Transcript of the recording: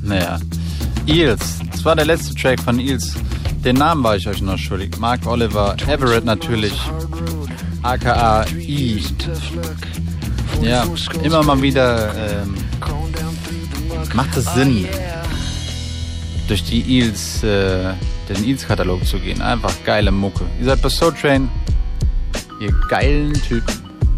Naja. Eels. Das war der letzte Track von Eels. Den Namen war ich euch noch schuldig. Mark Oliver Everett natürlich. aka E. Ja, immer mal wieder macht es Sinn, durch die Eels, den Eels-Katalog zu gehen. Einfach geile Mucke. Ihr seid bei Soul Train. Ihr geilen Typen.